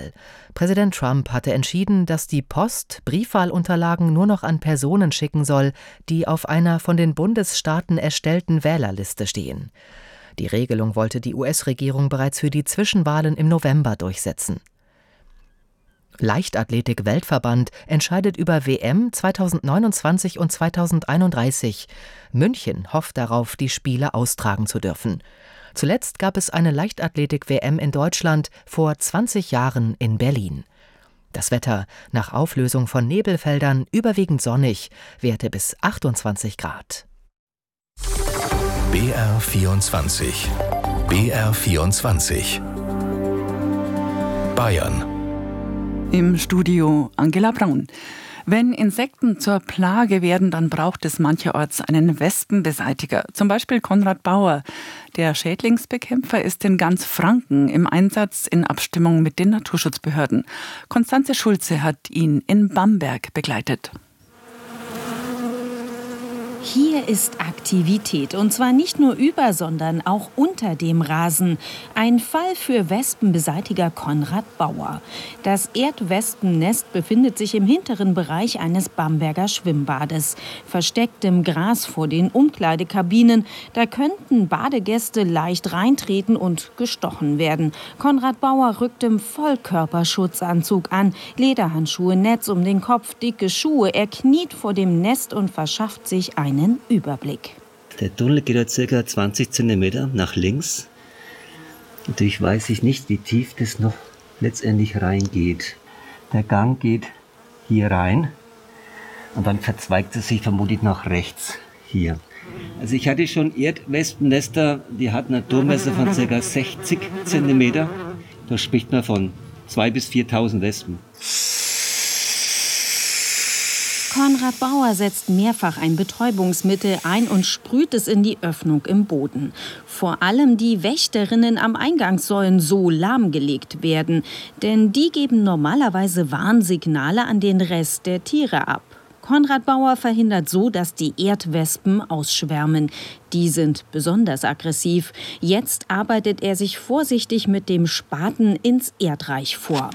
Briefwahl. Präsident Trump hatte entschieden, dass die Post Briefwahlunterlagen nur noch an Personen schicken soll, die auf einer von den Bundesstaaten erstellten Wählerliste stehen. Die Regelung wollte die US-Regierung bereits für die Zwischenwahlen im November durchsetzen. Leichtathletik-Weltverband entscheidet über WM 2029 und 2031. München hofft darauf, die Spiele austragen zu dürfen. Zuletzt gab es eine Leichtathletik-WM in Deutschland vor 20 Jahren in Berlin. Das Wetter: nach Auflösung von Nebelfeldern überwiegend sonnig, Werte bis 28 Grad. BR24 BR24 Bayern. Im Studio Angela Braun. Wenn Insekten zur Plage werden, dann braucht es mancherorts einen Wespenbeseitiger. Zum Beispiel Konrad Bauer. Der Schädlingsbekämpfer ist in ganz Franken im Einsatz in Abstimmung mit den Naturschutzbehörden. Konstanze Schulze hat ihn in Bamberg begleitet. Hier ist Aktivität, und zwar nicht nur über, sondern auch unter dem Rasen. Ein Fall für Wespenbeseitiger Konrad Bauer. Das Erdwespennest befindet sich im hinteren Bereich eines Bamberger Schwimmbades. Versteckt im Gras vor den Umkleidekabinen. Da könnten Badegäste leicht reintreten und gestochen werden. Konrad Bauer rückt im Vollkörperschutzanzug an. Lederhandschuhe, Netz um den Kopf, dicke Schuhe. Er kniet vor dem Nest und verschafft sich einen Überblick. Der Tunnel geht ja ca. 20 cm nach links. Natürlich weiß ich nicht, wie tief das noch letztendlich reingeht. Der Gang geht hier rein und dann verzweigt es sich vermutlich nach rechts hier. Also ich hatte schon Erdwespennester, die hatten ein Durchmesser von ca. 60 cm. Da spricht man von 2.000 bis 4.000 Wespen. Konrad Bauer setzt mehrfach ein Betäubungsmittel ein und sprüht es in die Öffnung im Boden. Vor allem die Wächterinnen am Eingang sollen so lahmgelegt werden, denn die geben normalerweise Warnsignale an den Rest der Tiere ab. Konrad Bauer verhindert so, dass die Erdwespen ausschwärmen. Die sind besonders aggressiv. Jetzt arbeitet er sich vorsichtig mit dem Spaten ins Erdreich vor.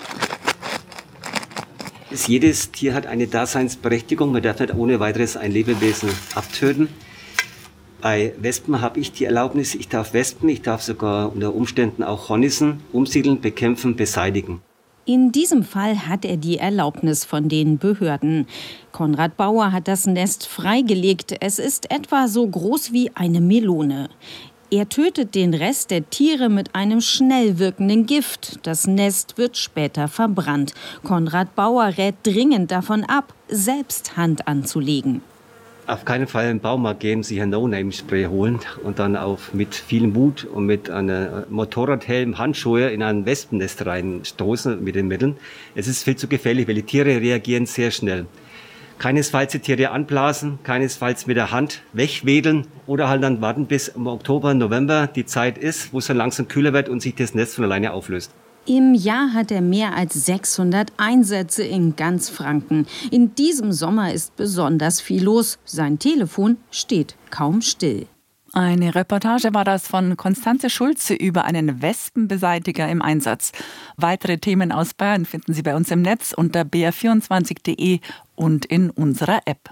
Jedes Tier hat eine Daseinsberechtigung. Man darf nicht ohne weiteres ein Lebewesen abtöten. Bei Wespen habe ich die Erlaubnis, ich darf Wespen, ich darf sogar unter Umständen auch Hornissen umsiedeln, bekämpfen, beseitigen. In diesem Fall hat er die Erlaubnis von den Behörden. Konrad Bauer hat das Nest freigelegt. Es ist etwa so groß wie eine Melone. Er tötet den Rest der Tiere mit einem schnell wirkenden Gift. Das Nest wird später verbrannt. Konrad Bauer rät dringend davon ab, selbst Hand anzulegen. Auf keinen Fall im Baumarkt gehen, sich ein No-Name-Spray holen und dann auch mit viel Mut und mit einem Motorradhelm, Handschuhe in ein Wespennest reinstoßen mit den Mitteln. Es ist viel zu gefährlich, weil die Tiere reagieren sehr schnell. Keinesfalls die Tiere anblasen, keinesfalls mit der Hand wegwedeln oder halt dann warten, bis im Oktober, November die Zeit ist, wo es dann langsam kühler wird und sich das Nest von alleine auflöst. Im Jahr hat er mehr als 600 Einsätze in ganz Franken. In diesem Sommer ist besonders viel los. Sein Telefon steht kaum still. Eine Reportage war das von Konstanze Schulze über einen Wespenbeseitiger im Einsatz. Weitere Themen aus Bayern finden Sie bei uns im Netz unter br24.de und in unserer App.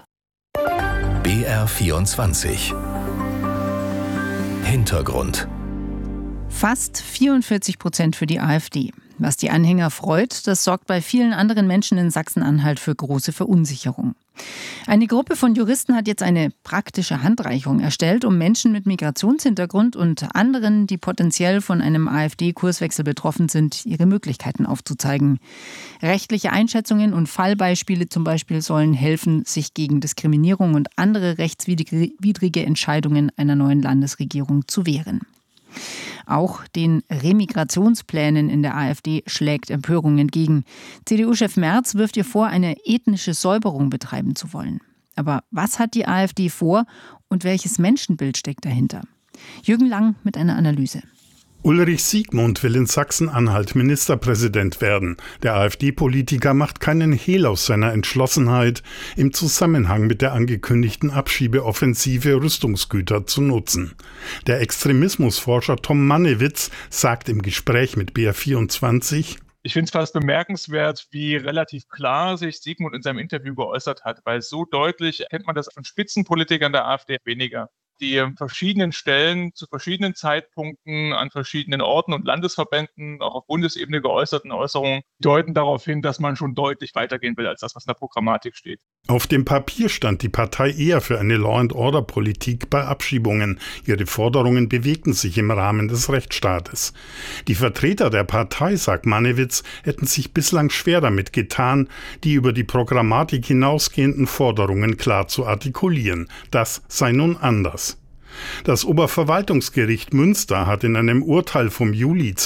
BR24 Hintergrund. Fast 44% für die AfD. Was die Anhänger freut, das sorgt bei vielen anderen Menschen in Sachsen-Anhalt für große Verunsicherung. Eine Gruppe von Juristen hat jetzt eine praktische Handreichung erstellt, um Menschen mit Migrationshintergrund und anderen, die potenziell von einem AfD-Kurswechsel betroffen sind, ihre Möglichkeiten aufzuzeigen. Rechtliche Einschätzungen und Fallbeispiele zum Beispiel sollen helfen, sich gegen Diskriminierung und andere rechtswidrige Entscheidungen einer neuen Landesregierung zu wehren. Auch den Remigrationsplänen in der AfD schlägt Empörung entgegen. CDU-Chef Merz wirft ihr vor, eine ethnische Säuberung betreiben zu wollen. Aber was hat die AfD vor und welches Menschenbild steckt dahinter? Jürgen Lang mit einer Analyse. Ulrich Siegmund will in Sachsen-Anhalt Ministerpräsident werden. Der AfD-Politiker macht keinen Hehl aus seiner Entschlossenheit, im Zusammenhang mit der angekündigten Abschiebeoffensive Rüstungsgüter zu nutzen. Der Extremismusforscher Tom Mannewitz sagt im Gespräch mit BR24: Ich finde es fast bemerkenswert, wie relativ klar sich Siegmund in seinem Interview geäußert hat, weil so deutlich kennt man das von Spitzenpolitikern der AfD weniger. Die verschiedenen Stellen zu verschiedenen Zeitpunkten an verschiedenen Orten und Landesverbänden, auch auf Bundesebene geäußerten Äußerungen, deuten darauf hin, dass man schon deutlich weitergehen will als das, was in der Programmatik steht. Auf dem Papier stand die Partei eher für eine Law-and-Order-Politik bei Abschiebungen. Ihre Forderungen bewegten sich im Rahmen des Rechtsstaates. Die Vertreter der Partei, sagt Mannewitz, hätten sich bislang schwer damit getan, die über die Programmatik hinausgehenden Forderungen klar zu artikulieren. Das sei nun anders. Das Oberverwaltungsgericht Münster hat in einem Urteil vom Juli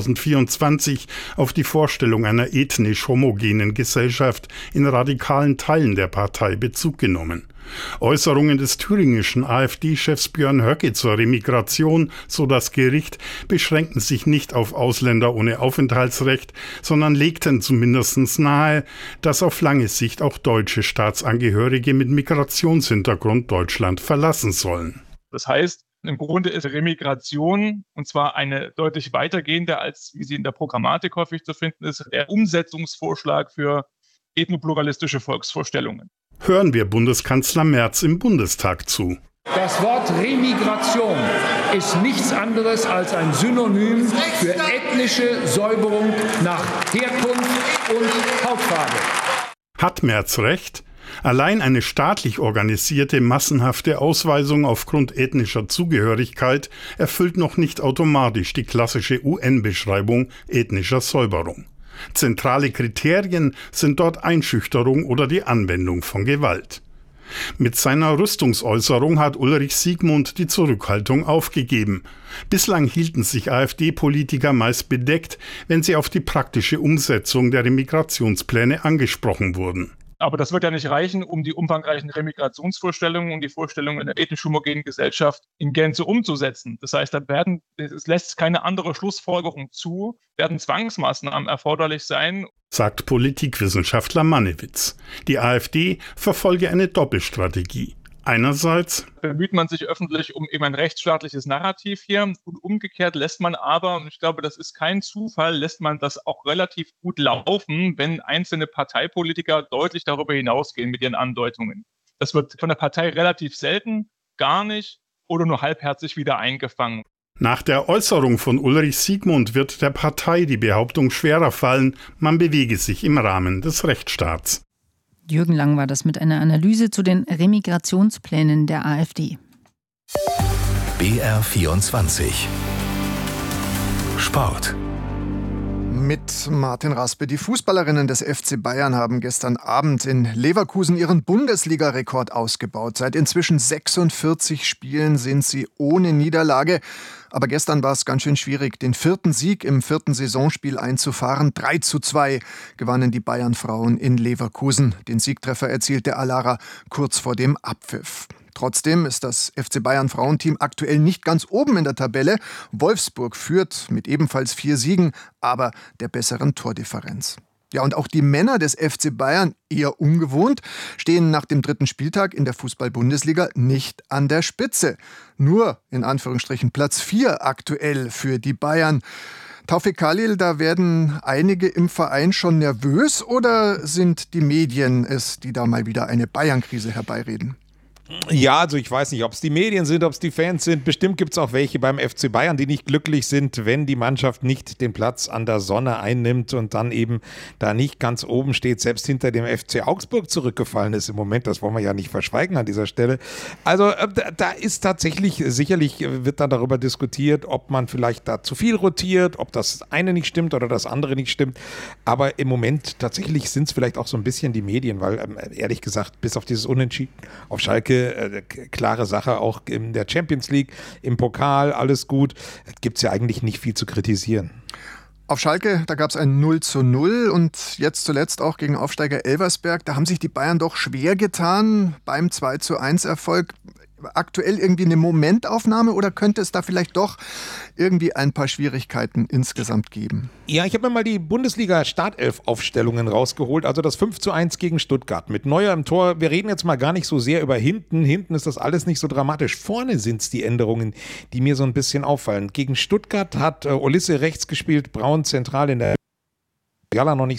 2024 auf die Vorstellung einer ethnisch homogenen Gesellschaft in radikalen Teilen der Partei Bezug genommen. Äußerungen des thüringischen AfD-Chefs Björn Höcke zur Remigration, so das Gericht, beschränkten sich nicht auf Ausländer ohne Aufenthaltsrecht, sondern legten zumindest nahe, dass auf lange Sicht auch deutsche Staatsangehörige mit Migrationshintergrund Deutschland verlassen sollen. Das heißt, im Grunde ist Remigration, und zwar eine deutlich weitergehende, als wie sie in der Programmatik häufig zu finden ist, der Umsetzungsvorschlag für ethnopluralistische Volksvorstellungen. Hören wir Bundeskanzler Merz im Bundestag zu. Das Wort Remigration ist nichts anderes als ein Synonym für ethnische Säuberung nach Herkunft und Hautfarbe. Hat Merz recht? Allein eine staatlich organisierte, massenhafte Ausweisung aufgrund ethnischer Zugehörigkeit erfüllt noch nicht automatisch die klassische UN-Beschreibung ethnischer Säuberung. Zentrale Kriterien sind dort Einschüchterung oder die Anwendung von Gewalt. Mit seiner Rüstungsäußerung hat Ulrich Siegmund die Zurückhaltung aufgegeben. Bislang hielten sich AfD-Politiker meist bedeckt, wenn sie auf die praktische Umsetzung der Migrationspläne angesprochen wurden. Aber das wird ja nicht reichen, um die umfangreichen Remigrationsvorstellungen und die Vorstellungen einer ethnisch homogenen Gesellschaft in Gänze umzusetzen. Das heißt, es lässt keine andere Schlussfolgerung zu, werden Zwangsmaßnahmen erforderlich sein, sagt Politikwissenschaftler Mannewitz. Die AfD verfolge eine Doppelstrategie. Einerseits bemüht man sich öffentlich um eben ein rechtsstaatliches Narrativ hier und umgekehrt lässt man aber, und ich glaube, das ist kein Zufall, lässt man das auch relativ gut laufen, wenn einzelne Parteipolitiker deutlich darüber hinausgehen mit ihren Andeutungen. Das wird von der Partei relativ selten, gar nicht oder nur halbherzig wieder eingefangen. Nach der Äußerung von Ulrich Siegmund wird der Partei die Behauptung schwerer fallen, man bewege sich im Rahmen des Rechtsstaats. Jürgen Lang war das mit einer Analyse zu den Remigrationsplänen der AfD. BR24 Sport. Mit Martin Raspe. Die Fußballerinnen des FC Bayern haben gestern Abend in Leverkusen ihren Bundesliga-Rekord ausgebaut. Seit inzwischen 46 Spielen sind sie ohne Niederlage. Aber gestern war es ganz schön schwierig, den 4. Sieg im 4. Saisonspiel einzufahren. 3:2 gewannen die Bayern-Frauen in Leverkusen. Den Siegtreffer erzielte Alara kurz vor dem Abpfiff. Trotzdem ist das FC Bayern-Frauenteam aktuell nicht ganz oben in der Tabelle. Wolfsburg führt mit ebenfalls 4 Siegen, aber der besseren Tordifferenz. Ja, und auch die Männer des FC Bayern, eher ungewohnt, stehen nach dem 3. Spieltag in der Fußball-Bundesliga nicht an der Spitze. Nur, in Anführungsstrichen, Platz 4 aktuell für die Bayern. Taufik Khalil, da werden einige im Verein schon nervös oder sind die Medien es, die da mal wieder eine Bayern-Krise herbeireden? Ja, also ich weiß nicht, ob es die Medien sind, ob es die Fans sind. Bestimmt gibt es auch welche beim FC Bayern, die nicht glücklich sind, wenn die Mannschaft nicht den Platz an der Sonne einnimmt und dann eben da nicht ganz oben steht, selbst hinter dem FC Augsburg zurückgefallen ist im Moment. Das wollen wir ja nicht verschweigen an dieser Stelle. Also da ist tatsächlich, sicherlich wird dann darüber diskutiert, ob man vielleicht da zu viel rotiert, ob das eine nicht stimmt oder das andere nicht stimmt. Aber im Moment tatsächlich sind es vielleicht auch so ein bisschen die Medien, weil ehrlich gesagt, bis auf dieses Unentschieden auf Schalke, klare Sache, auch in der Champions League, im Pokal, alles gut. Gibt es ja eigentlich nicht viel zu kritisieren. Auf Schalke, da gab es ein 0:0 und jetzt zuletzt auch gegen Aufsteiger Elversberg. Da haben sich die Bayern doch schwer getan beim 2:1-Erfolg. Aktuell irgendwie eine Momentaufnahme oder könnte es da vielleicht doch irgendwie ein paar Schwierigkeiten insgesamt geben? Ja, ich habe mir mal die Bundesliga-Startelf-Aufstellungen rausgeholt, also das 5:1 gegen Stuttgart mit Neuer im Tor. Wir reden jetzt mal gar nicht so sehr über hinten. Hinten ist das alles nicht so dramatisch. Vorne sind es die Änderungen, die mir so ein bisschen auffallen. Gegen Stuttgart hat Olisse rechts gespielt, Braun zentral in der Musiala noch nicht